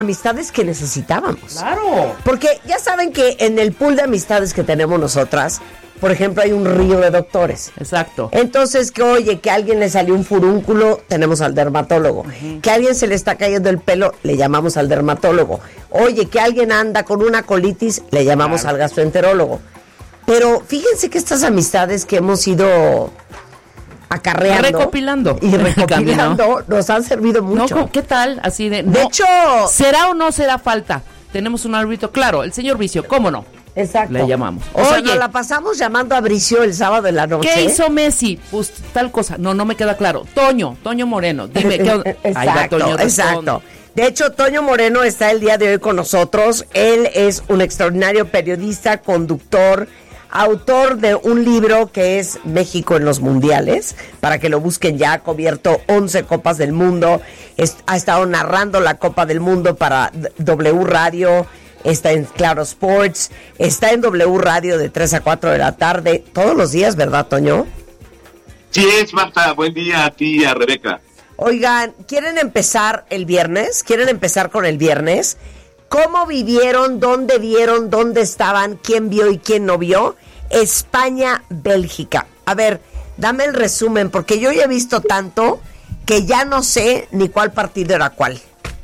amistades que necesitábamos. Claro. Porque ya saben que en el pool de amistades que tenemos nosotras, por ejemplo, hay un río de doctores. Exacto. Entonces, que oye, que a alguien le salió un furúnculo, tenemos al dermatólogo. Que a alguien se le está cayendo el pelo, le llamamos al dermatólogo. Oye, que alguien anda con una colitis, le llamamos al gastroenterólogo. Pero fíjense que estas amistades que hemos ido acarreando recopilando y recopilando nos han servido mucho. No, ¿qué tal? Así de hecho, ¿será o no será falta? Tenemos un árbitro, claro, el señor Bricio, ¿cómo no? Exacto. Le llamamos. O sea, nos la pasamos llamando a Bricio el sábado de la noche. ¿Qué hizo Messi? Pues tal cosa. No me queda claro. Toño Moreno. Dime, Exacto. De hecho, Toño Moreno está el día de hoy con nosotros. Él es un extraordinario periodista, conductor, autor de un libro que es México en los Mundiales, para que lo busquen ya. Ha cubierto 11 Copas del Mundo, ha estado narrando la Copa del Mundo para W Radio, está en Claro Sports, está en W Radio de 3 a 4 de la tarde, todos los días, ¿verdad, Toño? Sí es, Marta, buen día a ti y a Rebeca. Oigan, ¿quieren empezar el viernes? ¿Quieren empezar con el viernes? ¿Cómo vivieron? ¿Dónde estaban? ¿Quién vio y quién no vio? España-Bélgica. A ver, dame el resumen, porque yo ya he visto tanto que ya no sé ni cuál partido era cuál.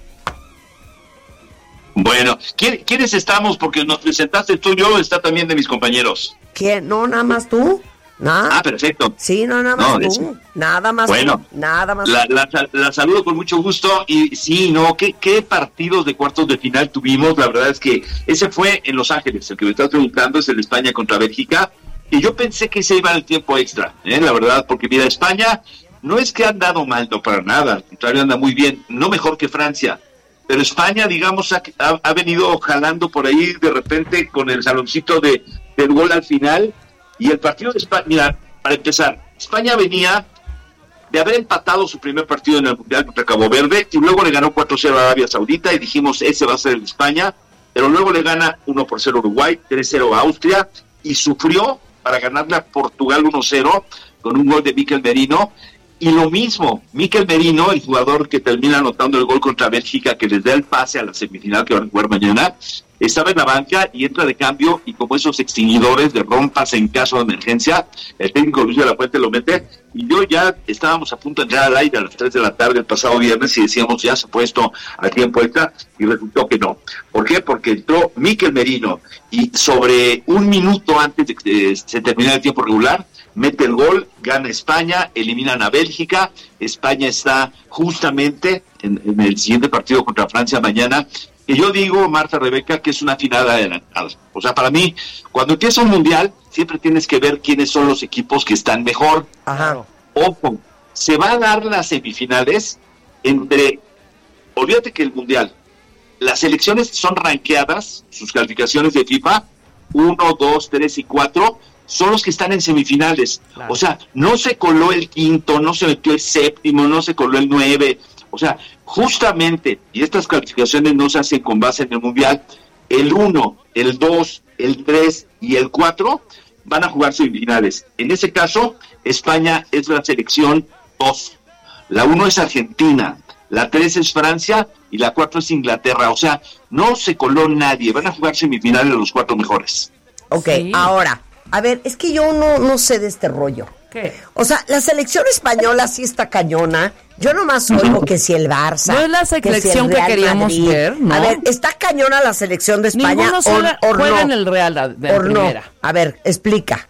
Bueno, ¿quiénes estamos? Porque nos presentaste tú y yo, está también de mis compañeros. ¿Quién? ¿No, nada más tú? ¿Nada? Ah, perfecto. Sí, nada más tú. Nada más bueno, tú. Nada más la saludo con mucho gusto. Y sí, ¿qué partidos de cuartos de final tuvimos? La verdad es que ese fue en Los Ángeles. El que me estás preguntando es el de España contra Bélgica. Y yo pensé que se iba al tiempo extra, la verdad, porque mira, España no es que ha andado mal, no para nada, al contrario, anda muy bien, no mejor que Francia. Pero España, digamos, ha venido jalando por ahí de repente con el saloncito del gol al final. Y el partido de España, mira, para empezar, España venía de haber empatado su primer partido en el Mundial contra Cabo Verde y luego le ganó 4-0 a Arabia Saudita y dijimos, ese va a ser el de España, pero luego le gana 1-0 a Uruguay, 3-0 a Austria y sufrió para ganarle a Portugal 1-0 con un gol de Mikel Merino. Y lo mismo, Mikel Merino, el jugador que termina anotando el gol contra Bélgica, que les da el pase a la semifinal que van a jugar mañana, estaba en la banca y entra de cambio, y como esos extinguidores de rompas en caso de emergencia, el técnico Luis de la Fuente lo mete, y yo ya estábamos a punto de entrar al aire a las 3 de la tarde el pasado viernes y decíamos, ya se ha puesto a tiempo extra, y resultó que no. ¿Por qué? Porque entró Mikel Merino, y sobre un minuto antes de que se terminara el tiempo regular, mete el gol, gana España, eliminan a Bélgica, España está justamente en el siguiente partido contra Francia mañana, que yo digo, Marta, Rebeca, que es una final adelantada. O sea, para mí, cuando empieza un mundial, siempre tienes que ver quiénes son los equipos que están mejor. Ajá. Ojo, se va a dar las semifinales entre, olvídate que el mundial, las selecciones son rankeadas, sus calificaciones de FIFA, 1, 2, 3 y 4, son los que están en semifinales. Claro. O sea, no se coló el quinto, no se metió el séptimo, no se coló el 9. O sea, justamente, y estas calificaciones no se hacen con base en el Mundial, el 1, el 2, el 3 y el 4 van a jugar semifinales. En ese caso, España es la selección 2. La 1 es Argentina, la 3 es Francia y la 4 es Inglaterra. O sea, no se coló nadie. Van a jugar semifinales los 4 mejores. Ok, sí. Ahora, a ver, es que yo no sé de este rollo. ¿Qué? O sea, la selección española sí está cañona. Yo nomás oigo que si el Barça, no es la selección que queríamos Madrid. Ver, ¿no? A ver, ¿está cañona la selección de España? Ninguno juega no? En el Real de o primera. No. A ver, explica.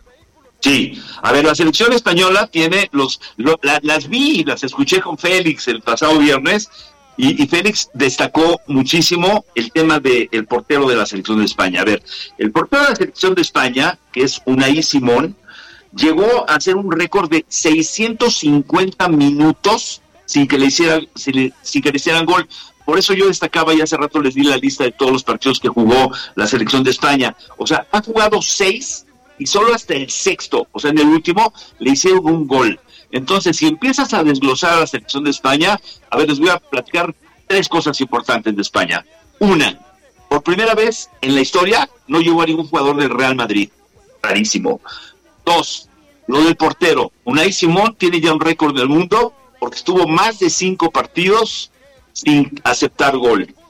Sí, a ver, la selección española tiene las vi y las escuché con Félix el pasado viernes y Félix destacó muchísimo el tema del portero de la selección de España. A ver, el portero de la selección de España, que es Unai Simón, llegó a hacer un récord de 650 minutos sin que le hicieran gol. Por eso yo destacaba y hace rato les di la lista de todos los partidos que jugó la selección de España. O sea, ha jugado 6 y solo hasta el sexto, o sea, en el último, le hicieron un gol. Entonces, si empiezas a desglosar a la selección de España, a ver, les voy a platicar 3 cosas importantes de España. Una, por primera vez en la historia no llegó a ningún jugador del Real Madrid. Rarísimo. 2, lo del portero. Unai Simón tiene ya un récord del mundo porque estuvo más de 5 partidos sin aceptar gol.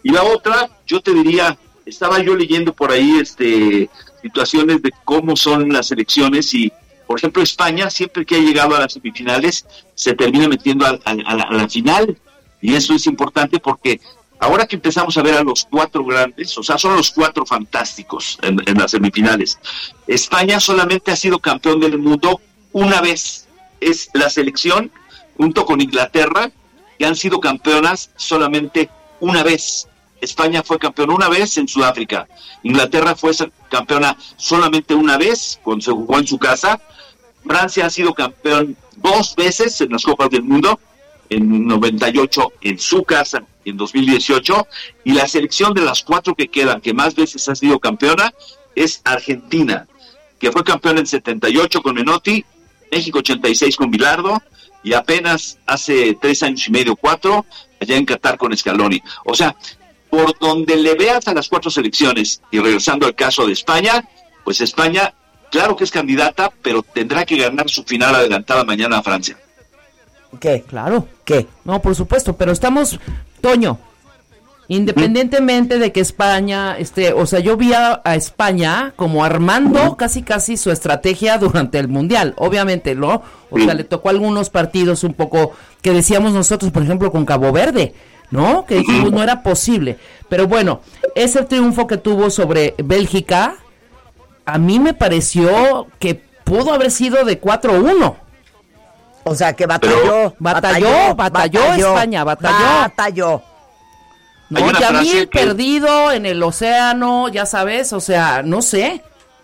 Y la otra, yo te diría, estaba yo leyendo por ahí situaciones de cómo son las elecciones y, por ejemplo, España, siempre que ha llegado a las semifinales, se termina metiendo a la final. Y eso es importante porque ahora que empezamos a ver a los 4 grandes, o sea, son los 4 fantásticos en las semifinales. España solamente ha sido campeón del mundo una vez. Es la selección, junto con Inglaterra, que han sido campeonas solamente una vez. España fue campeón una vez en Sudáfrica. Inglaterra fue campeona solamente una vez, cuando se jugó en su casa. Francia ha sido campeón 2 veces en las Copas del Mundo, en 98 en su casa, en 2018, y la selección de las 4 que quedan, que más veces ha sido campeona, es Argentina, que fue campeona en 78 con Menotti, México 86 con Bilardo, y apenas hace 3 años y medio, 4, allá en Qatar con Scaloni. O sea, por donde le veas a las 4 selecciones, y regresando al caso de España, pues España, claro que es candidata, pero tendrá que ganar su final adelantada mañana a Francia. ¿Qué? Claro. ¿Qué? No, por supuesto, pero estamos, Toño, independientemente de que España, o sea, yo vi a España como armando casi su estrategia durante el Mundial, obviamente, ¿no? O sea, le tocó algunos partidos un poco que decíamos nosotros, por ejemplo, con Cabo Verde, ¿no? Que dijimos no era posible. Pero bueno, ese triunfo que tuvo sobre Bélgica, a mí me pareció que pudo haber sido de 4-1. O sea, que batalló España, batalló. No, Yamil perdido en el océano, ya sabes, o sea, no sé.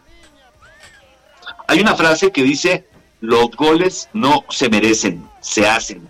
Hay una frase que dice, los goles no se merecen, se hacen.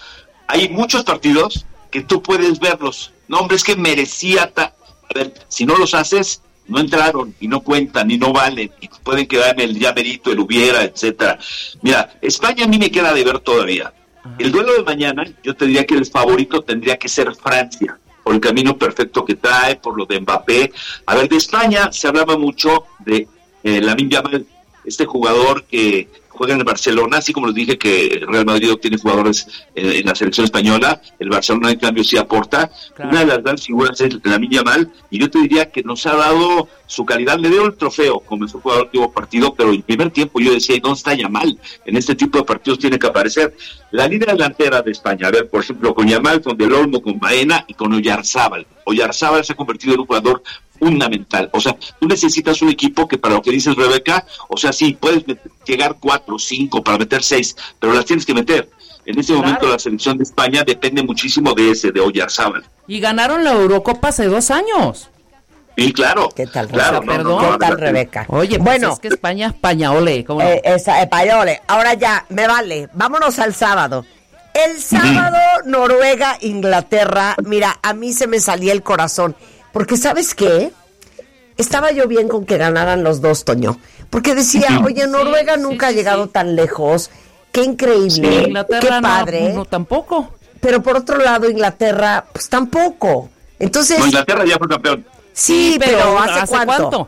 Hay muchos partidos que tú puedes verlos. No, hombre, es que merecía... A ver, si no los haces, no entraron y no cuentan y no valen y pueden quedar en el ya merito, el hubiera, etcétera. Mira, España a mí me queda de ver todavía. El duelo de mañana, yo te diría que el favorito tendría que ser Francia, por el camino perfecto que trae, por lo de Mbappé. A ver, de España se hablaba mucho de Lamine Yamal, este jugador que juega en el Barcelona, así como les dije que Real Madrid obtiene jugadores en la selección española, el Barcelona en cambio sí aporta. Claro. Una de las grandes figuras es Lamine Yamal, y yo te diría que nos ha dado su calidad. Le dio el trofeo como mejor jugador del último partido, pero el primer tiempo yo decía, ¿dónde está Yamal? En este tipo de partidos tiene que aparecer. La línea delantera de España, a ver, por ejemplo, con Yamal, con Del Olmo, con Baena y con Oyarzábal. Oyarzábal se ha convertido en un jugador fundamental. O sea, tú necesitas un equipo que, para lo que dices, Rebeca, o sea, sí, puedes llegar 4, 5, para meter 6, pero las tienes que meter. En este momento la selección de España depende muchísimo de Oyarzábal. Y ganaron la Eurocopa hace 2 años. Sí, claro. ¿Qué tal, claro, perdón? ¿Qué tal, Rebeca? Oye, pues bueno, es que España, ole. ¿Cómo no? Españole. Ahora ya, me vale. Vámonos al sábado. El sábado, Noruega, Inglaterra. Mira, a mí se me salía el corazón. Porque, ¿sabes qué? Estaba yo bien con que ganaran los dos, Toño. Porque decía, oye, Noruega nunca ha llegado tan lejos. Qué increíble, Inglaterra qué padre. No, tampoco. Pero por otro lado, Inglaterra, pues tampoco. Entonces... No, Inglaterra ya fue campeón. Sí, pero ¿hace cuánto?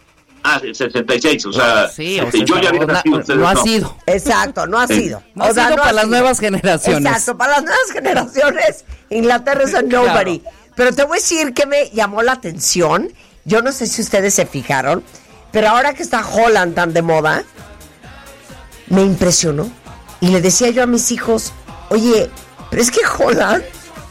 Ah, 66, o sea, sí, yo ya había nacido. No ha sido. Exacto, no ha sido. No ha sido para las nuevas generaciones. Exacto, para las nuevas generaciones, Inglaterra es a nobody. Claro. Pero te voy a decir que me llamó la atención. Yo no sé si ustedes se fijaron, pero ahora que está Haaland tan de moda, me impresionó. Y le decía yo a mis hijos, oye, pero es que Haaland,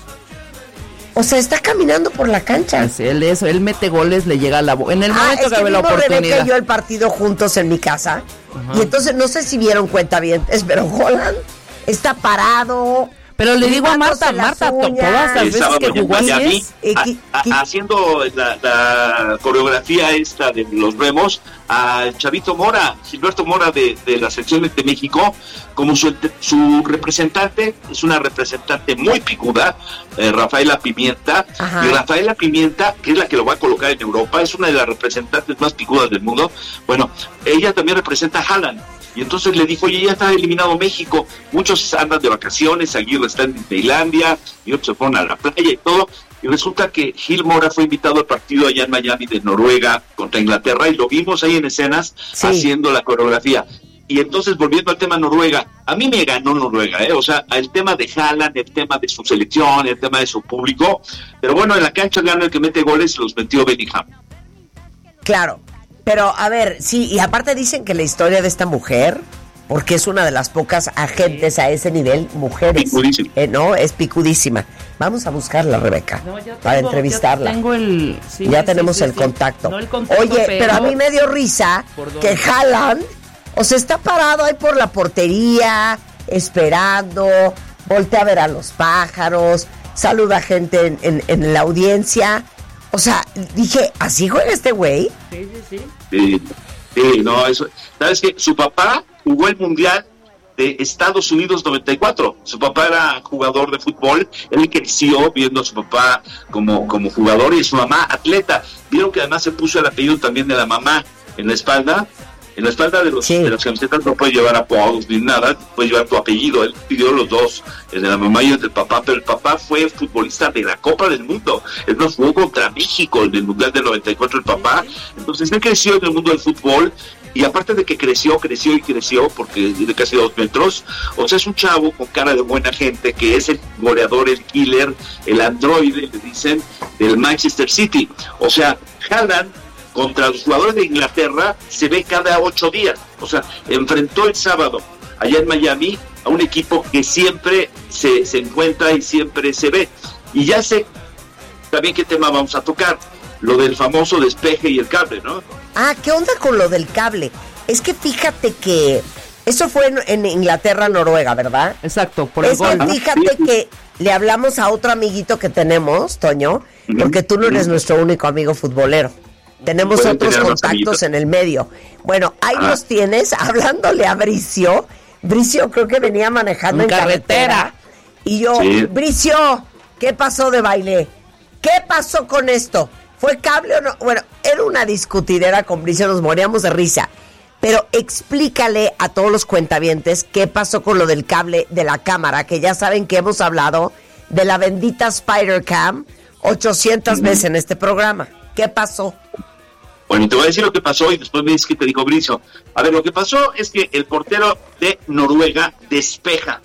o sea, está caminando por la cancha. Sí, él mete goles, le llega a la boca. En el momento que ve la oportunidad. Rebeca y yo el partido juntos en mi casa. Y entonces no sé si vieron cuenta bien, pero Haaland está parado. Pero le digo a Marta, todas las veces que jugó así haciendo la coreografía esta de los remos, al Chavito Mora, Gilberto Mora de la selección de México, como su representante, es una representante muy picuda, Rafaela Pimienta. Ajá. Y Rafaela Pimienta, que es la que lo va a colocar en Europa, es una de las representantes más picudas del mundo. Bueno, ella también representa a Haaland. Y entonces le dijo, oye, ya está eliminado México, muchos andan de vacaciones, Aguirre está en Tailandia, y otros se fueron a la playa y todo, y resulta que Gil Mora fue invitado al partido allá en Miami de Noruega contra Inglaterra, y lo vimos ahí en escenas haciendo la coreografía. Y entonces, volviendo al tema Noruega, a mí me ganó Noruega, o sea, el tema de Haaland, el tema de su selección, el tema de su público, pero bueno, en la cancha gana el que mete goles, los metió Bellingham. Claro, pero a ver, sí, y aparte dicen que la historia de esta mujer, porque es una de las pocas agentes a ese nivel, mujeres, picudísima. ¿no? Es picudísima. Vamos a buscarla, Rebeca, para entrevistarla. Ya tenemos el contacto. No el contacto. Oye, pero a mí me dio risa que Haaland, o sea, está parado ahí por la portería, esperando, voltea a ver a los pájaros, saluda a gente en la audiencia. O sea, dije, ¿así juega este güey? Sí, no, eso. ¿Sabes qué? Su papá jugó el Mundial de Estados Unidos 94. Su papá era jugador de fútbol. Él creció viendo a su papá como jugador y su mamá atleta. Vieron que además se puso el apellido también de la mamá en la espalda. En la espalda de las camisetas no puedes llevar apodos ni nada, puedes llevar tu apellido. Él pidió los dos, el de la mamá y el del papá, pero el papá fue futbolista de la Copa del Mundo. Él nos jugó contra México en el Mundial del 94, el papá. Entonces él creció en el mundo del fútbol. Y aparte de que creció, porque de casi 2 metros, o sea, es un chavo con cara de buena gente, que es el goleador, el killer, el androide, le dicen, del Manchester City. O sea, Haaland contra los jugadores de Inglaterra se ve cada 8 días. O sea, enfrentó el sábado allá en Miami a un equipo que siempre se encuentra y siempre se ve. Y ya sé también qué tema vamos a tocar, lo del famoso despeje y el cable, ¿no? Ah, ¿qué onda con lo del cable? Es que fíjate que eso fue en Inglaterra, Noruega, ¿verdad? Exacto, por el gol. Es que fíjate que le hablamos a otro amiguito que tenemos, Toño, porque tú no eres nuestro único amigo futbolero. Tenemos otros contactos en el medio. Bueno, ahí los tienes, hablándole a Bricio. Bricio creo que venía manejando en carretera. Y yo, Bricio, ¿qué pasó de baile? ¿Qué pasó con esto? ¿Fue cable o no? Bueno, era una discutidera con Bricio, nos moríamos de risa. Pero explícale a todos los cuentavientes qué pasó con lo del cable de la cámara, que ya saben que hemos hablado de la bendita Spider-Cam 800 veces en este programa. ¿Qué pasó? Bueno, te voy a decir lo que pasó y después me dices qué te dijo Bricio. A ver, lo que pasó es que el portero de Noruega despeja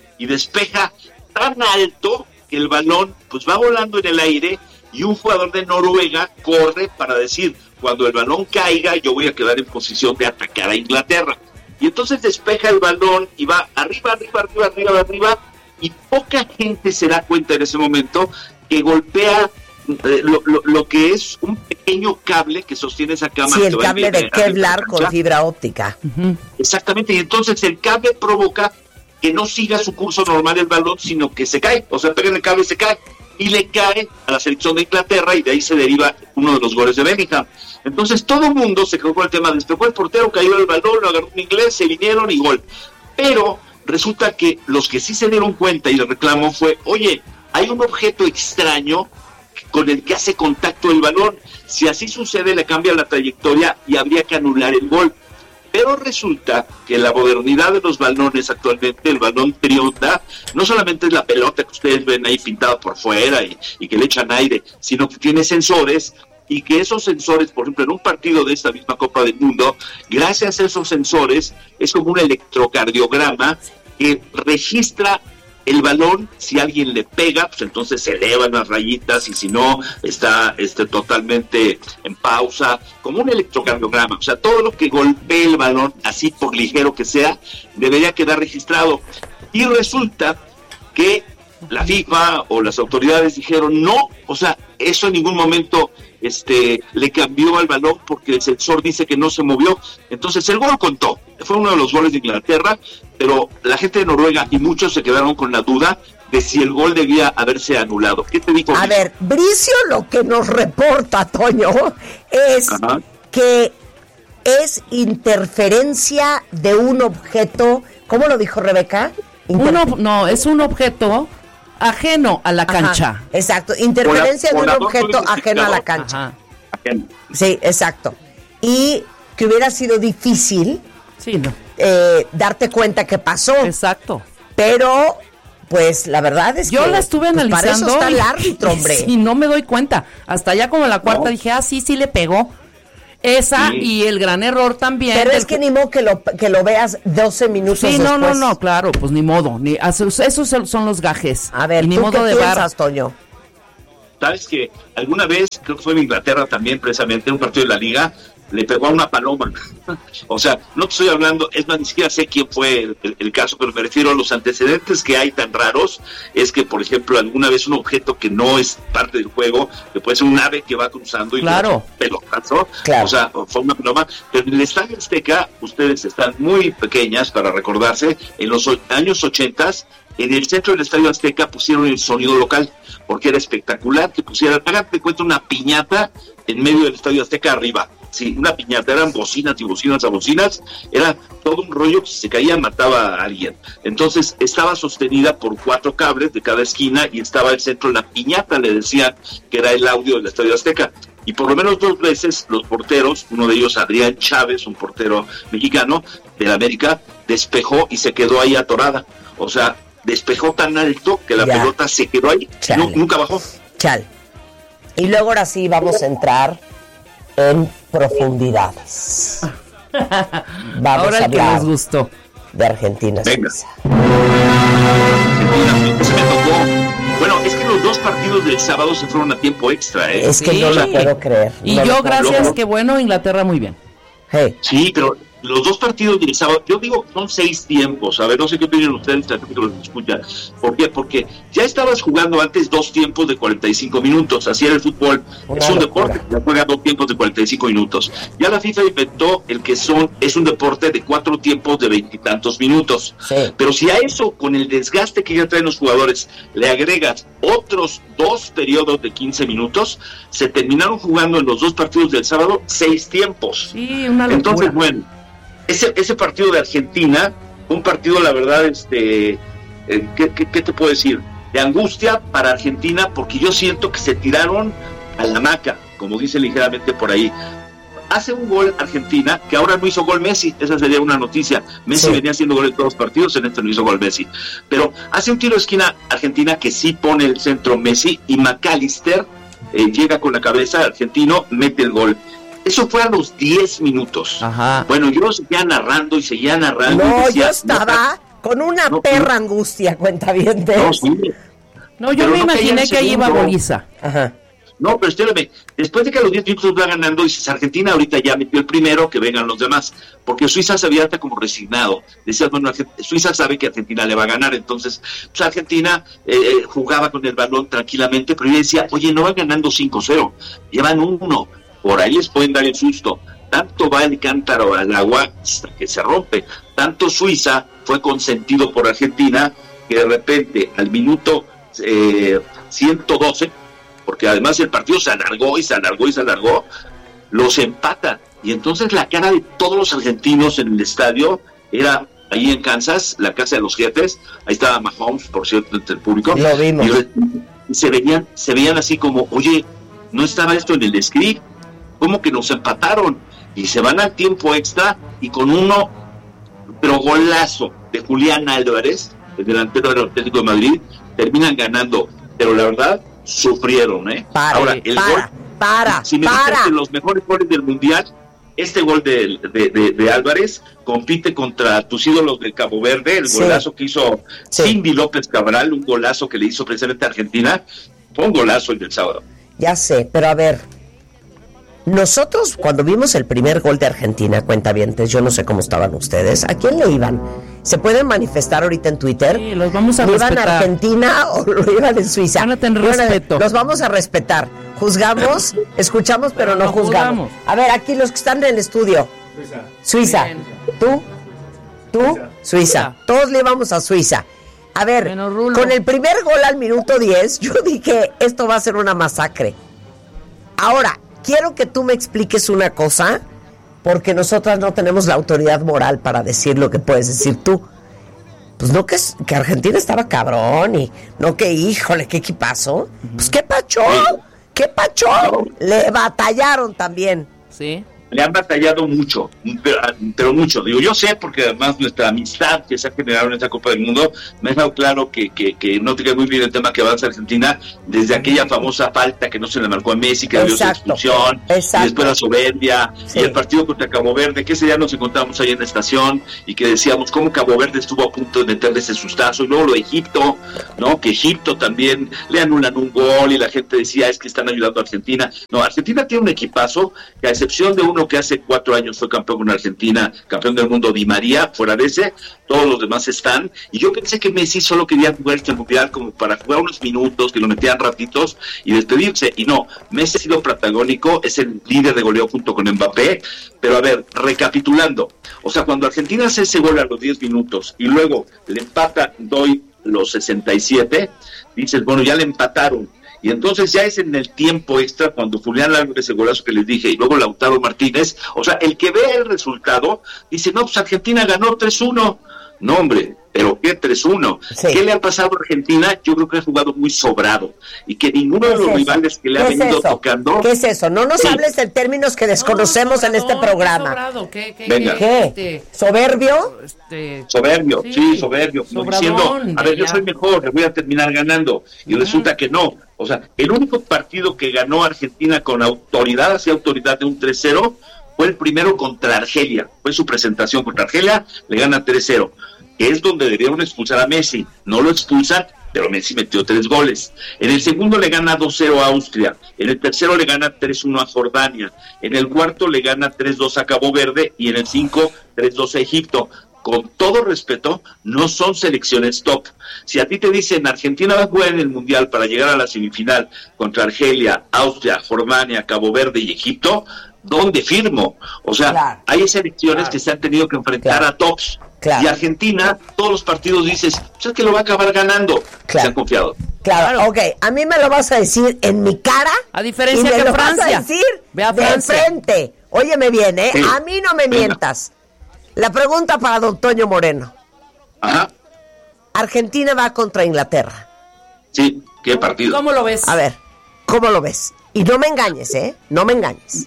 tan alto que el balón pues va volando en el aire y un jugador de Noruega corre para decir, cuando el balón caiga yo voy a quedar en posición de atacar a Inglaterra. Y entonces despeja el balón y va arriba, y poca gente se da cuenta en ese momento que golpea lo que es un pequeño cable que sostiene esa cámara. Sí, el cable de Kevlar con fibra óptica. Exactamente, y entonces el cable provoca que no siga su curso normal el balón, sino que se cae, o sea, pega en el cable y se cae. Y le cae a la selección de Inglaterra y de ahí se deriva uno de los goles de Bellingham. Entonces todo el mundo se quedó con el tema, despejó el portero, cayó el balón, lo agarró un inglés, se vinieron y gol. Pero resulta que los que sí se dieron cuenta y el reclamo fue, oye, hay un objeto extraño con el que hace contacto el balón. Si así sucede, le cambia la trayectoria y habría que anular el gol. Pero resulta que la modernidad de los balones actualmente, el balón trionda, no solamente es la pelota que ustedes ven ahí pintada por fuera y que le echan aire, sino que tiene sensores, y que esos sensores, por ejemplo, en un partido de esta misma Copa del Mundo, gracias a esos sensores, es como un electrocardiograma que registra el balón. Si alguien le pega, pues entonces se elevan las rayitas, y si no, está totalmente en pausa, como un electrocardiograma. O sea, todo lo que golpee el balón, así por ligero que sea, debería quedar registrado. Y resulta que la FIFA o las autoridades dijeron no, o sea, eso en ningún momento le cambió al balón, porque el sensor dice que no se movió. Entonces el gol contó, fue uno de los goles de Inglaterra, pero la gente de Noruega y muchos se quedaron con la duda de si el gol debía haberse anulado. ¿Qué te dijo? A ver, Bricio lo que nos reporta, Toño, es que es interferencia de un objeto. ¿Cómo lo dijo Rebeca? No, es un objeto ajeno a la cancha. Exacto, interferencia de un objeto ajeno a la cancha. Sí, exacto. Y que hubiera sido difícil darte cuenta que pasó. Exacto. Pero, pues, la verdad es que yo la estuve analizando. Para eso está el árbitro, hombre. Y no me doy cuenta. Hasta ya como la cuarta dije, sí le pegó. Esa y el gran error también. Pero es que ni modo que lo veas 12 minutos sí, después. no, claro, pues ni modo. Esos son los gajes. A ver, ni ¿tú modo qué de piensas, Toño? Sabes que alguna vez, creo que fue en Inglaterra también, precisamente, en un partido de la Liga, le pegó a una paloma. O sea, no te estoy hablando, es más, ni siquiera sé quién fue el caso, pero me refiero a los antecedentes que hay tan raros. Es que, por ejemplo, alguna vez un objeto que no es parte del juego, que puede ser un ave que va cruzando y claro. pelotazo, claro. O sea, fue una paloma. Pero en el Estadio Azteca, ustedes están muy pequeñas para recordarse, en los años 80, en el centro del Estadio Azteca pusieron el sonido local, porque era espectacular que pusieran, háganme cuenta, una piñata en medio del Estadio Azteca arriba. Sí, una piñata, eran bocinas y bocinas a bocinas, era todo un rollo que si se caía mataba a alguien. Entonces estaba sostenida por 4 cables de cada esquina y estaba al centro la piñata, le decían que era el audio del Estadio Azteca. Y por lo menos 2 veces los porteros, uno de ellos Adrián Chávez, un portero mexicano de la América, despejó y se quedó ahí atorada. O sea, despejó tan alto que la pelota se quedó ahí, nunca bajó. Chale. Y luego ahora sí vamos a entrar en profundidades. Vamos ahora a el que hablar nos gustó de Argentina. Venga. Suiza. Se me tocó. Bueno, es que los 2 partidos del sábado se fueron a tiempo extra, ¿eh? Es que no lo puedo creer. Y no yo, gracias, que bueno, Inglaterra muy bien. Hey. Sí, pero los 2 partidos del sábado, yo digo, son 6 tiempos. A ver, no sé qué opinan ustedes, que los escuchan. ¿Por qué? Porque ya estabas jugando antes 2 tiempos de 45 minutos. Así era el fútbol. Es un deporte que juega 2 tiempos de 45 minutos. Ya la FIFA inventó el que es un deporte de 4 tiempos de 20 y tantos minutos. Sí. Pero si a eso, con el desgaste que ya traen los jugadores, le agregas otros 2 periodos de 15 minutos, se terminaron jugando en los 2 partidos del sábado 6 tiempos. Sí, una locura. Entonces, bueno, ese partido de Argentina, un partido, la verdad, ¿qué te puedo decir? De angustia para Argentina, porque yo siento que se tiraron a la hamaca, como dice ligeramente por ahí. Hace un gol Argentina, que ahora no hizo gol Messi, esa sería una noticia. Messi venía haciendo gol en todos los partidos, en este no hizo gol Messi. Pero hace un tiro de esquina Argentina que sí pone el centro Messi, y McAllister llega con la cabeza, argentino, mete el gol. Eso fue a los 10 minutos. Ajá. Bueno, yo seguía narrando y seguía narrando. No, decía, yo estaba con una perra angustia, cuentavientes. No, sí. No, yo me imaginé que ahí iba Goliza. Ajá. No, pero espérame, después de que a los 10 minutos va ganando, dices, Argentina ahorita ya metió el primero, que vengan los demás, porque Suiza se había hasta como resignado. Decías, bueno, Suiza sabe que Argentina le va a ganar, entonces, pues Argentina jugaba con el balón tranquilamente, pero yo decía, oye, no van ganando 5-0, llevan 1, por ahí les pueden dar el susto. Tanto va el cántaro al agua hasta que se rompe. Tanto Suiza fue consentido por Argentina que de repente al minuto 112, porque además el partido se alargó y se alargó y se alargó, los empatan. Y entonces la cara de todos los argentinos en el estadio era ahí en Kansas, la casa de los jefes, ahí estaba Mahomes, por cierto, entre el público. Lo vimos. Y se veían así como, oye, ¿no estaba esto en el script? ¿Cómo que nos empataron? Y se van al tiempo extra y con uno, pero golazo de Julián Álvarez, el delantero del Atlético de Madrid, terminan ganando. Pero la verdad, sufrieron, ¿eh? Ahora, el gol, si me dicen que los mejores goles del Mundial, este gol de Álvarez compite contra tus ídolos del Cabo Verde, el golazo que hizo Cindy López Cabral, un golazo que le hizo precisamente a Argentina, fue un golazo el del sábado. Ya sé, pero a ver, nosotros cuando vimos el primer gol de Argentina, cuentavientes, yo no sé cómo estaban ustedes, ¿a quién le iban? ¿Se pueden manifestar ahorita en Twitter? Sí, los vamos a respetar. ¿Le iban a Argentina o lo iban en Suiza? Van a tener respeto. Los vamos a respetar. Juzgamos, escuchamos, pero no juzgamos. A ver, aquí los que están en el estudio. Suiza. ¿Tú? Suiza. Todos le íbamos a Suiza. A ver, con el primer gol al minuto 10, yo dije, esto va a ser una masacre. Ahora, quiero que tú me expliques una cosa, porque nosotras no tenemos la autoridad moral para decir lo que puedes decir tú. Pues no que Argentina estaba cabrón y no que, híjole, qué equipazo. Pues qué pacho, le batallaron también. Sí. le han batallado mucho, pero mucho. Digo, yo sé, porque además nuestra amistad que se ha generado en esta Copa del Mundo, me ha dejado claro que no te queda muy bien el tema que avanza Argentina, desde aquella famosa falta que no se le marcó a Messi, que debió ser expulsión, y después la soberbia, y el partido contra Cabo Verde, que ese día nos encontramos ahí en la estación, y que decíamos cómo Cabo Verde estuvo a punto de meterle ese sustazo, y luego lo de Egipto, ¿no? Que Egipto también le anulan un gol, y la gente decía, es que están ayudando a Argentina. No, Argentina tiene un equipazo, que a excepción de uno que hace 4 años fue campeón con Argentina, campeón del mundo, Di María, fuera de ese, todos los demás están, y yo pensé que Messi solo quería jugar este mundial como para jugar unos minutos, que lo metían ratitos y despedirse, y no, Messi ha sido protagónico, es el líder de goleo junto con Mbappé. Pero a ver, recapitulando, o sea, cuando Argentina hace ese gol a los 10 minutos y luego le empata los 67, dices, bueno, ya le empataron. Y entonces ya es en el tiempo extra cuando Julián Álvarez, ese golazo que les dije, y luego Lautaro Martínez, o sea, el que ve el resultado, dice, no, pues Argentina ganó 3-1. No, hombre, pero ¿qué 3-1? Sí. ¿Qué le ha pasado a Argentina? Yo creo que ha jugado muy sobrado, y que ninguno de los rivales que le ha venido tocando... ¿Qué es eso? No nos hables en términos que desconocemos en este programa. Venga. ¿Qué? ¿Soberbio? Soberbio, sí, soberbio. Diciendo, a ver, yo soy mejor, le voy a terminar ganando. Y resulta que no. O sea, el único partido que ganó Argentina con autoridad, así autoridad de un 3-0, fue el primero contra Argelia. Fue su presentación contra Argelia, le gana 3-0. Que es donde debieron expulsar a Messi. No lo expulsan, pero Messi metió 3 goles. En el segundo le gana 2-0 a Austria. En el tercero le gana 3-1 a Jordania. En el cuarto le gana 3-2 a Cabo Verde. Y en el 5, 3-2 a Egipto. Con todo respeto, no son selecciones top. Si a ti te dicen Argentina va a jugar en el Mundial para llegar a la semifinal contra Argelia, Austria, Jordania, Cabo Verde y Egipto, ¿dónde firmo? O sea, hay selecciones que se han tenido que enfrentar a tops. Y Argentina, todos los partidos dices, pues es que lo va a acabar ganando. Se han confiado. Claro, ok. A mí me lo vas a decir en mi cara. A diferencia que Francia. Vas a decir de frente. Óyeme bien, ¿eh? Sí. A mí no me mientas. La pregunta para don Toño Moreno. Ajá. Argentina va contra Inglaterra. Sí, ¿qué partido? ¿Cómo lo ves? A ver, ¿cómo lo ves? Y no me engañes, ¿eh? No me engañes.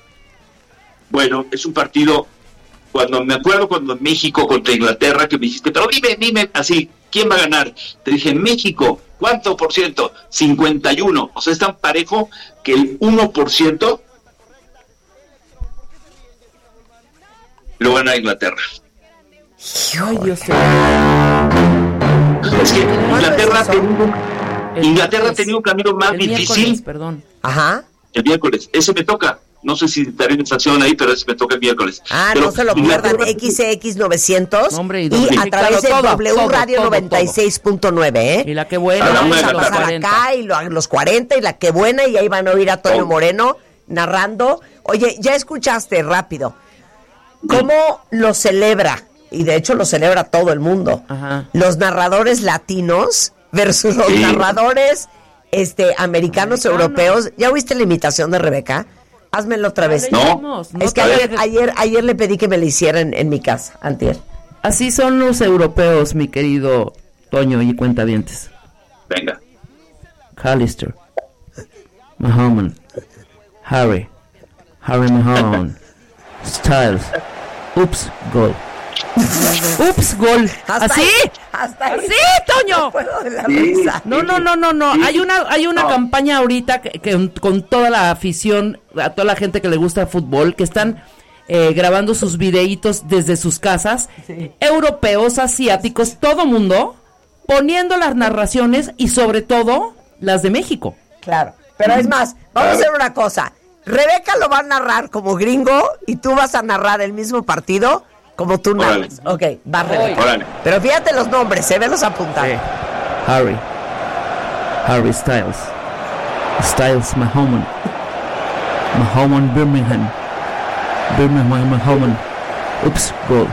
Bueno, es un partido... me acuerdo cuando en México contra Inglaterra, que me dijiste, pero dime, así, ¿quién va a ganar? Te dije, México, ¿cuánto por ciento? 51. O sea, es tan parejo que el 1% lo gana Inglaterra. Ay, Dios mío. Es que Inglaterra tenía un camino más difícil. Perdón. Ajá. El miércoles. Ese me toca. No sé si estaré en estación ahí, pero ese me toca el miércoles. Pero no se lo pierdan, XX900 y a través de W Radio 96.9, ¿eh? Y la que buena. Vamos a pasar acá y los 40 y la que buena, y ahí van a oír a Toño Moreno narrando. Oye, ya escuchaste, rápido, cómo lo celebra, y de hecho lo celebra todo el mundo, los narradores latinos versus los narradores americanos, europeos. ¿Ya oíste la imitación de Rebeca? Házmelo otra vez. No. Es que ayer le pedí que me la hicieran en mi casa, antier. Así son los europeos, mi querido Toño y cuentavientes. Venga. Callister, Mahoman, Harry Mahoman, Styles, ups, gol. Ups, gol. ¿Así? ¿Así, Toño? No. Hay una campaña ahorita que con toda la afición, a toda la gente que le gusta el fútbol, que están grabando sus videitos desde sus casas, europeos, asiáticos, todo mundo, poniendo las narraciones y sobre todo las de México. Claro, pero es más, vamos a hacer una cosa. Rebeca lo va a narrar como gringo y tú vas a narrar el mismo partido como tú narras. Ok, va Rebeca. Pero fíjate los nombres, velos apuntados. Harry Styles. Styles Mahoman. Mahoman Birmingham. Mahoman. Ups, gol.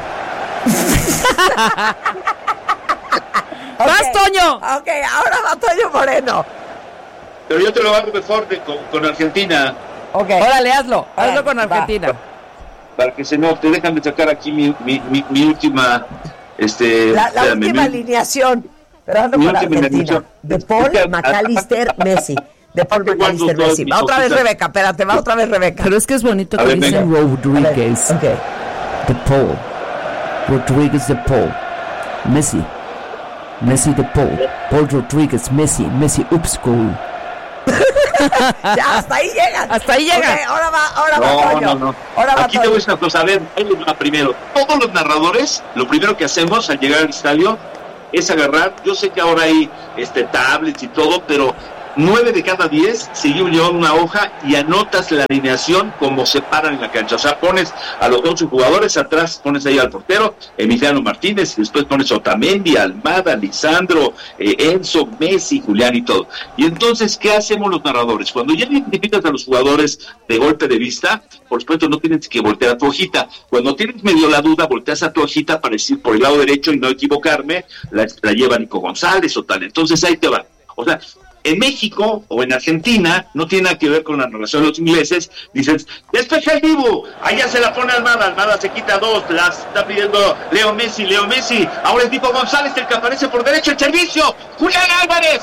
¡Vas, Toño! Ok, ahora va Toño Moreno. Pero yo te lo hago mejor con Argentina. Ok. Órale, hazlo con Argentina. Para que se note, déjame sacar aquí mi última la última alineación, pero ando con Argentina. De Paul, McAllister, Messi. De Paul McAllister Messi. Va otra vez Rebeca, espérate, va otra vez Rebeca. Pero es que es bonito que dicen Rodríguez. Okay. De Paul. Rodríguez de Paul. Messi de Paul. Paul Rodríguez, Messi, ups, goal. Ya, hasta ahí llegan. Okay, ahora va. No. Aquí te voy a decir una cosa. A ver, primero, todos los narradores, lo primero que hacemos al llegar al estadio es agarrar, yo sé que ahora hay tablets y todo, pero 9 de cada 10 seguimos llevando una hoja y anotas la alineación como se paran en la cancha. O sea, pones a los 11 jugadores, atrás pones ahí al portero, Emiliano Martínez, y después pones Otamendi, Almada, Lisandro, Enzo, Messi, Julián y todo. Y entonces, ¿qué hacemos los narradores? Cuando ya identificas a los jugadores de golpe de vista, por supuesto no tienes que voltear a tu hojita. Cuando tienes medio la duda, volteas a tu hojita para decir por el lado derecho y no equivocarme, la lleva Nico González o tal. Entonces ahí te va. O sea, en México o en Argentina, no tiene nada que ver con la narración de los ingleses, dices, despeja el vivo, allá se la pone Almada se quita 2, las está pidiendo Leo Messi, ahora es Nico González el que aparece por derecho, el servicio, Julián Álvarez,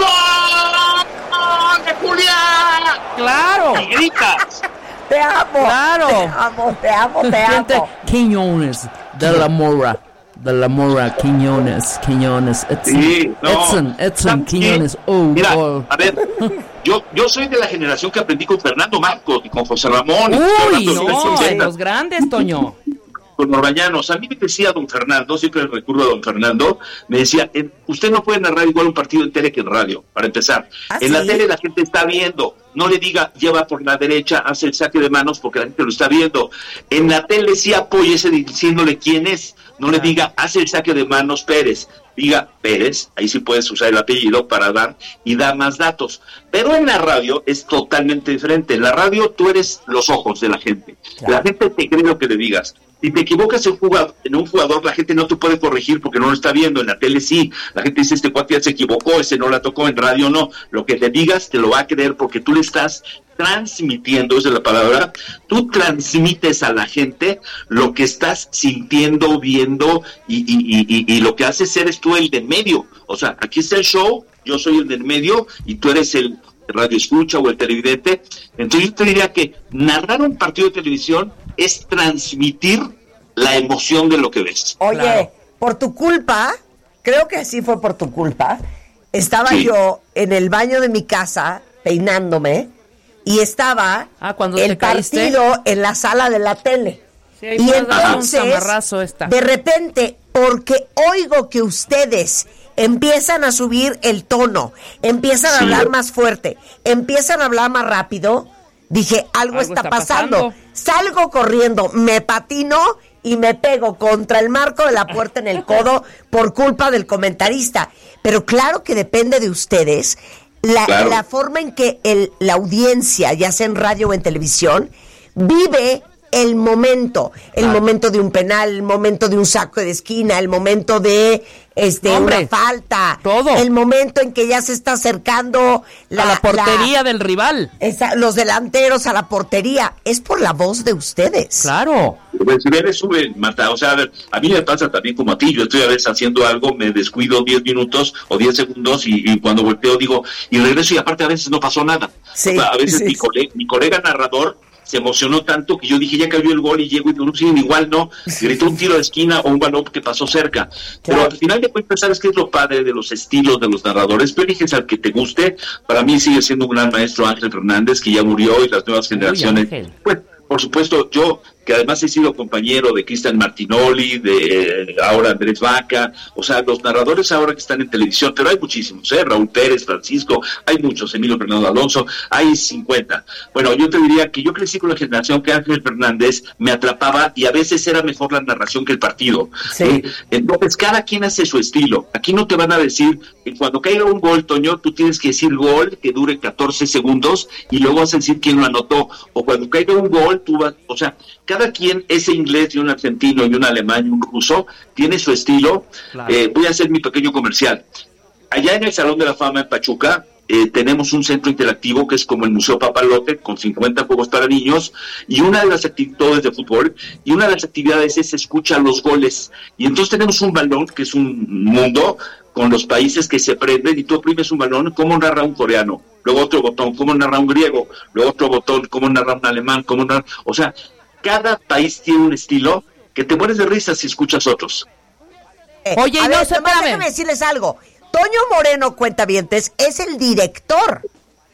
¡gol de Julián! ¡Claro! Y gritas. Te amo. ¡Claro! Te amo. Quiñones de la Mora, Quiñones, Edson, Quiñones, mira, gol. A ver, yo soy de la generación que aprendí con Fernando Marcos y con José Ramón. Los grandes, Toño. Con Orbañanos. A mí me decía don Fernando, siempre recurro a don Fernando, me decía, usted no puede narrar igual un partido en tele que en radio, para empezar. En la tele la gente está viendo, no le diga, lleva por la derecha, hace el saque de manos, porque la gente lo está viendo. En la tele sí apóyese diciéndole quién es, no le diga, hace el saque de manos Pérez, diga Pérez, ahí sí puedes usar el apellido para dar y da más datos. Pero en la radio es totalmente diferente. En la radio tú eres los ojos de la gente. Claro. La gente te cree lo que le digas. Si te equivocas en un jugador, la gente no te puede corregir porque no lo está viendo. En la tele sí. La gente dice, este cuate ya se equivocó, ese no la tocó. En radio no. Lo que le digas te lo va a creer porque tú le estás transmitiendo, esa es la palabra, tú transmites a la gente lo que estás sintiendo, viendo y lo que haces eres tú el de medio. O sea, aquí está el show, yo soy el del medio y tú eres el radio escucha o el televidente. Entonces yo te diría que narrar un partido de televisión es transmitir la emoción de lo que ves. Oye, claro. Por tu culpa, creo que sí fue por tu culpa, estaba yo en el baño de mi casa peinándome y estaba el partido en la sala de la tele. Sí, y entonces, de repente, porque oigo que ustedes empiezan a subir el tono, empiezan a hablar más fuerte, empiezan a hablar más rápido, dije, algo está pasando. Salgo corriendo, me patino y me pego contra el marco de la puerta en el codo por culpa del comentarista. Pero claro que depende de ustedes la forma en que la audiencia, ya sea en radio o en televisión, vive el momento de un penal, el momento de un saco de esquina, el momento de una falta, todo. El momento en que ya se está acercando a la portería del rival. Los delanteros a la portería. Es por la voz de ustedes. Claro. Si me sube, Marta, o sea, a mí me pasa también como a ti, yo estoy a veces haciendo algo, me descuido 10 minutos o 10 segundos y cuando volteo digo, y regreso y aparte a veces no pasó nada. Sí, o sea, a veces mi colega narrador se emocionó tanto que yo dije, ya cayó el gol y llego y digo, sí, igual no, gritó un tiro de esquina o un balón que pasó cerca. Pero al final de cuentas, ¿sabes qué es lo padre de los estilos de los narradores? Tú eliges al que te guste. Para mí sigue siendo un gran maestro Ángel Fernández, que ya murió, y las nuevas generaciones. Pues, por supuesto, yo, que además he sido compañero de Cristian Martinoli, de ahora Andrés Vaca, o sea, los narradores ahora que están en televisión, pero hay muchísimos, Raúl Pérez, Francisco, hay muchos, Emilio Fernando Alonso, hay 50. Bueno, yo te diría que yo crecí con la generación que Ángel Fernández me atrapaba y a veces era mejor la narración que el partido. Sí. Entonces, cada quien hace su estilo. Aquí no te van a decir que cuando caiga un gol, Toño, tú tienes que decir gol, que dure 14 segundos, y luego vas a decir quién lo anotó. O cuando caiga un gol, tú vas, o sea, cada quien, ese inglés y un argentino y un alemán y un ruso, tiene su estilo. Claro. Voy a hacer mi pequeño comercial. Allá en el Salón de la Fama en Pachuca, tenemos un centro interactivo que es como el Museo Papalote, con 50 juegos para niños, y una de las actividades de fútbol, y una de las actividades es escuchar los goles. Y entonces tenemos un balón, que es un mundo, con los países que se prenden y tú oprimes un balón, cómo narra un coreano, luego otro botón, cómo narra un griego, luego otro botón, cómo narra un alemán, o sea, cada país tiene un estilo que te mueres de risa si escuchas otros. Oye, a ver, déjame decirles algo. Toño Moreno, cuentavientes, es el director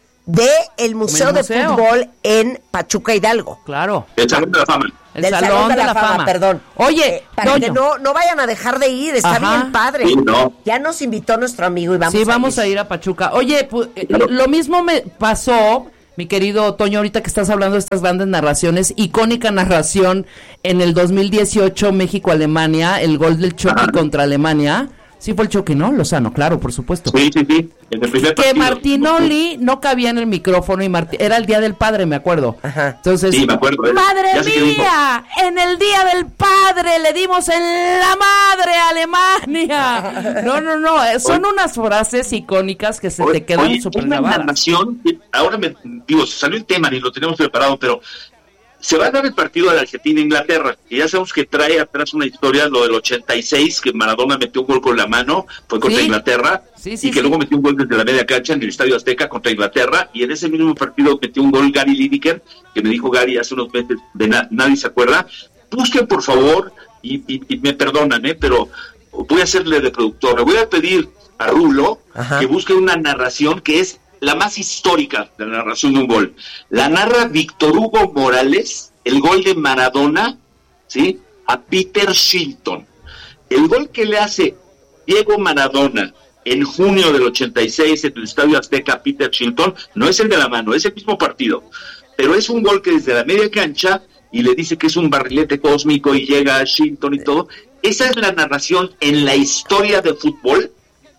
del Museo de Fútbol en Pachuca Hidalgo. Claro. El Salón de la Fama. El Salón de la Fama, perdón. Oye, para que no vayan a dejar de ir, está bien padre. Sí, no. Ya nos invitó nuestro amigo y vamos a ir a Pachuca. Oye, lo mismo me pasó, mi querido Toño, ahorita que estás hablando de estas grandes narraciones, icónica narración en el 2018 México-Alemania, el gol del Chucky contra Alemania. Sí fue el Chucky, ¿no? Lozano, claro, por supuesto. Sí. En el primer que partido. Martinoli no cabía en el micrófono y era el Día del Padre, me acuerdo. Ajá. Entonces, sí, me acuerdo. ¡Madre mía! En el Día del Padre le dimos en la madre a Alemania. No. Son unas frases icónicas que se te quedan súper grabadas. Narración, ahora salió el tema, ni lo tenemos preparado, pero se va a dar el partido de Argentina e Inglaterra, y ya sabemos que trae atrás una historia, lo del 86, que Maradona metió un gol con la mano, fue contra Inglaterra, y que luego metió un gol desde la media cancha en el Estadio Azteca contra Inglaterra, y en ese mismo partido metió un gol Gary Lineker, que me dijo Gary hace unos meses, nadie se acuerda. Busquen, por favor, y me perdonan, pero voy a hacerle de productor, le voy a pedir a Rulo que busque una narración que es la más histórica de la narración de un gol. La narra Víctor Hugo Morales, el gol de Maradona, ¿sí?, a Peter Shilton. El gol que le hace Diego Maradona en junio del 86 en el Estadio Azteca a Peter Shilton no es el de la mano, es el mismo partido, pero es un gol que desde la media cancha y le dice que es un barrilete cósmico y llega a Shilton y todo. Esa es la narración en la historia del fútbol,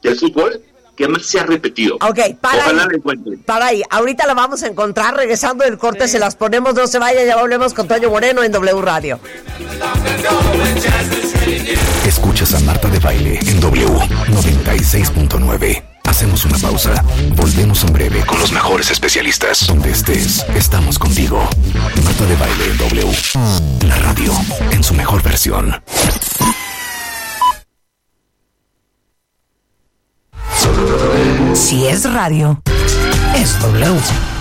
que más se ha repetido. Ok, para ahí. Ahorita la vamos a encontrar. Regresando del corte, se las ponemos. No se vaya, ya volvemos con Toño Moreno en W Radio. Escuchas a Marta de Baile en W 96.9. Hacemos una pausa. Volvemos en breve con los mejores especialistas. Donde estés, estamos contigo. Marta de Baile en W. La radio en su mejor versión. Si es radio, es W.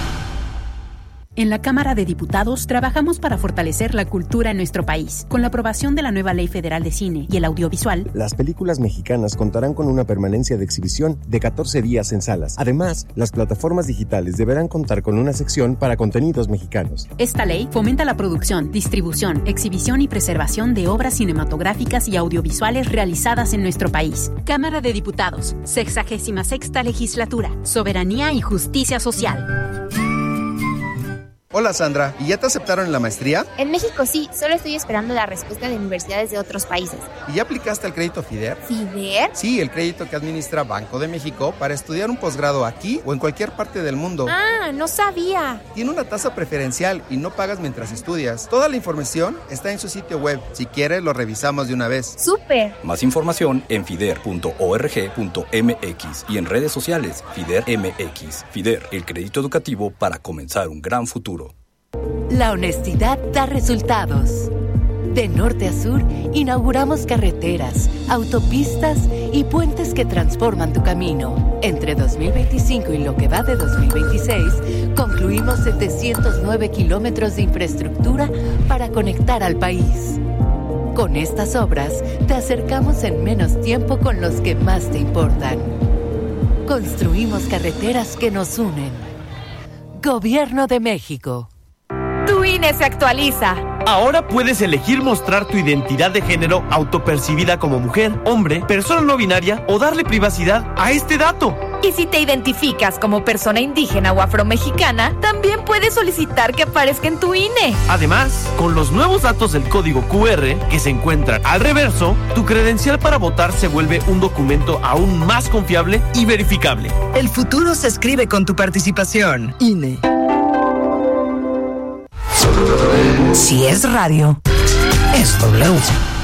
En la Cámara de Diputados trabajamos para fortalecer la cultura en nuestro país. Con la aprobación de la nueva Ley Federal de Cine y el Audiovisual, las películas mexicanas contarán con una permanencia de exhibición de 14 días en salas. Además, las plataformas digitales deberán contar con una sección para contenidos mexicanos. Esta ley fomenta la producción, distribución, exhibición y preservación de obras cinematográficas y audiovisuales realizadas en nuestro país. Cámara de Diputados, 66ª Legislatura, Soberanía y Justicia Social. Hola Sandra, ¿y ya te aceptaron en la maestría? En México sí, solo estoy esperando la respuesta de universidades de otros países. ¿Y ya aplicaste al crédito FIDER? ¿FIDER? Sí, el crédito que administra Banco de México para estudiar un posgrado aquí o en cualquier parte del mundo. Ah, no sabía. Tiene una tasa preferencial y no pagas mientras estudias. Toda la información está en su sitio web. Si quieres, lo revisamos de una vez. ¡Súper! Más información en fider.org.mx y en redes sociales FIDER MX. FIDER, el crédito educativo para comenzar un gran futuro. La honestidad da resultados. De norte a sur, inauguramos carreteras, autopistas y puentes que transforman tu camino. Entre 2025 y lo que va de 2026, concluimos 709 kilómetros de infraestructura para conectar al país. Con estas obras, te acercamos en menos tiempo con los que más te importan. Construimos carreteras que nos unen. Gobierno de México. Tu INE se actualiza. Ahora puedes elegir mostrar tu identidad de género autopercibida como mujer, hombre, persona no binaria o darle privacidad a este dato. Y si te identificas como persona indígena o afromexicana, también puedes solicitar que aparezca en tu INE. Además, con los nuevos datos del código QR que se encuentran al reverso, tu credencial para votar se vuelve un documento aún más confiable y verificable. El futuro se escribe con tu participación. INE. Si es radio, es W.